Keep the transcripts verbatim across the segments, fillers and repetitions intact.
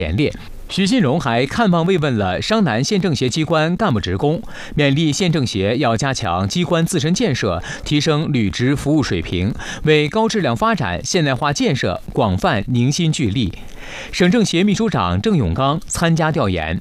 前列。许新荣还看望慰问了商南县政协机关干部职工，勉励县政协要加强机关自身建设，提升履职服务水平，为高质量发展现代化建设广泛凝心聚力。省政协秘书长郑永刚参加调研。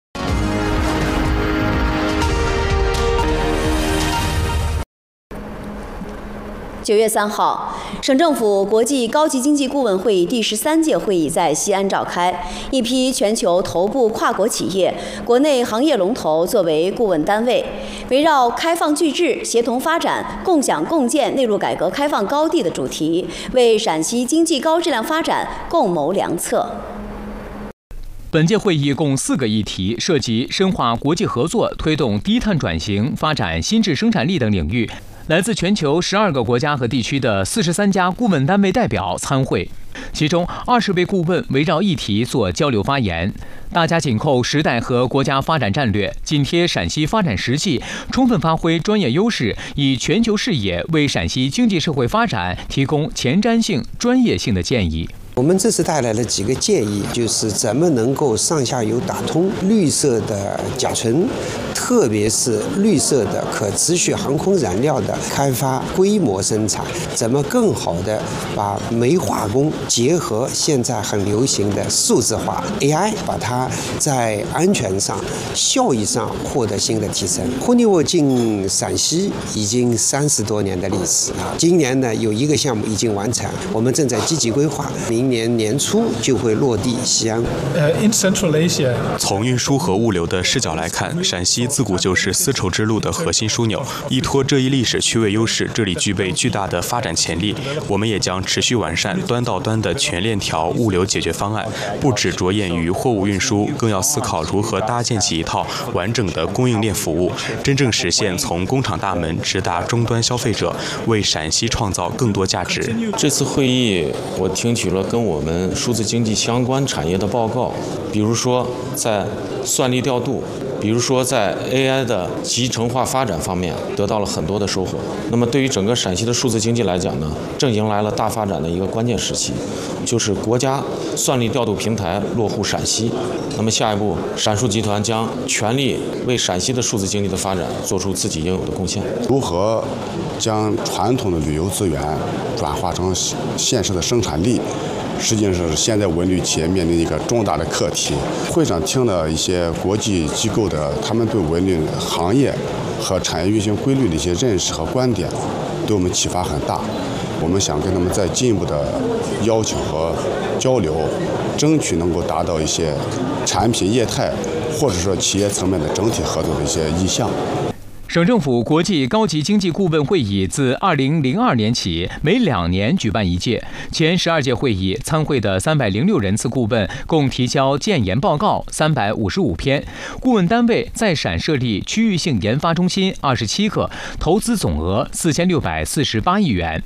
九月三号，省政府国际高级经济顾问会议第十三届会议在西安召开。一批全球头部跨国企业、国内行业龙头作为顾问单位，围绕开放聚智、协同发展、共享共建内陆改革开放高地的主题，为陕西经济高质量发展共谋良策。 本届会议共四个议题，涉及深化国际合作、推动低碳转型、发展新质生产力等领域。来自全球十二个国家和地区的四十三家顾问单位代表参会，其中二十位顾问围绕议题做交流发言。大家紧扣时代和国家发展战略，紧贴陕西发展实际，充分发挥专业优势，以全球视野为陕西经济社会发展提供前瞻性、专业性的建议。 我们这次带来了几个建议，就是怎么能够上下游打通绿色的甲醇，特别是绿色的可持续航空燃料的开发规模生产，怎么更好的把煤化工结合现在很流行的数字化 A I， 把它在安全上、效益上获得新的提升。霍尼沃进陕西已经三十多年的历史啊，今年呢有一个项目已经完成，我们正在积极规划。明年年初就会落地西安。 从运输和物流的视角来看，陕西自古就是丝绸之路的核心枢纽。依托这一历史区位优势，这里具备巨大的发展潜力。我们也将持续完善端到端的全链条物流解决方案，不只着眼于货物运输，更要思考如何搭建起一套完整的供应链服务，真正实现从工厂大门直达终端消费者，为陕西创造更多价值。 这次会议，我听取了跟我们数字经济相关产业的报告，比如说在算力调度，比如说在 A I 的集成化发展方面得到了很多的收获。那么对于整个陕西的数字经济来讲呢，正迎来了大发展的一个关键时期，就是国家算力调度平台落户陕西。那么下一步，陕数集团将全力为陕西的数字经济的发展做出自己应有的贡献。 如何将传统的旅游资源转化成现实的生产力，实际上是现在文旅企业面临一个重大的课题。会上听了一些国际机构的他们对文旅行业和产业运行规律的一些认识和观点，对我们启发很大。我们想跟他们再进一步的要求和交流，争取能够达到一些产品业态或者说企业层面的整体合作的一些意向。 省政府国际高级经济顾问会议自二零零二年起每两年举办一届，前十二届会议参会的三百零六人次顾问共提交建言报告三百五十五篇，顾问单位在陕设立区域性研发中心二十七个，投资总额四千六百四十八亿元。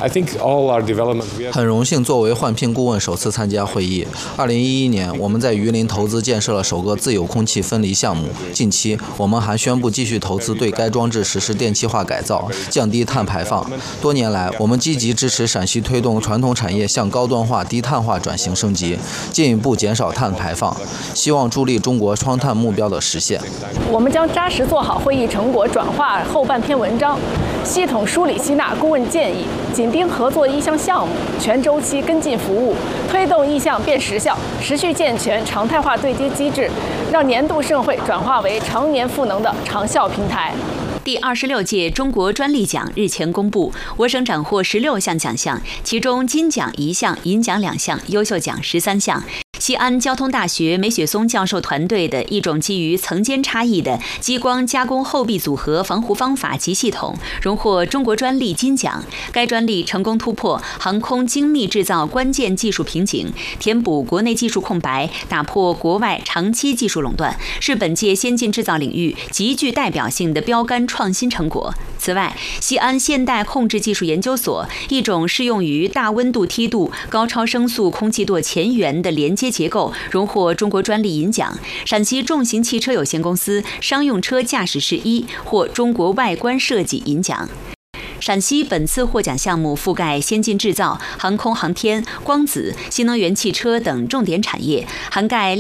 很荣幸作为换聘顾问首次参加会议。二零一一年，我们在榆林投资建设了首个自有空气分离项目。近期，我们还宣布继续投资对该装置实施电气化改造，降低碳排放。多年来，我们积极支持陕西推动传统产业向高端化、低碳化转型升级，进一步减少碳排放，希望助力中国双碳目标的实现。 我们将扎实做好会议成果转化后半篇文章，系统梳理吸纳顾问建议，紧盯合作意向项目，全周期跟进服务，推动意向变实效，持续健全常态化对接机制，让年度盛会转化为常年赋能的长效平台。 第二十六届中国专利奖日前公布，我省斩获十六项奖项，其中金奖一项，银奖两项，优秀奖十三项。西安交通大学梅雪松教授团队的一种基于层间差异的激光加工后壁组合防护方法及系统，荣获中国专利金奖。该专利成功突破航空精密制造关键技术瓶颈，填补国内技术空白，打破国外长期技术垄断，是本届先进制造领域极具代表性的标杆创新成果。此外，西安现代控制技术研究所一种适用于大温度梯度、高超声速空气舵前缘的连接结构，荣获中国专利银奖。陕西重型汽车有限公司商用车驾驶室一获中国外观设计银奖。陕西本次获奖项目覆盖先进制造、航空航天、光子、新能源汽车等重点产业，涵盖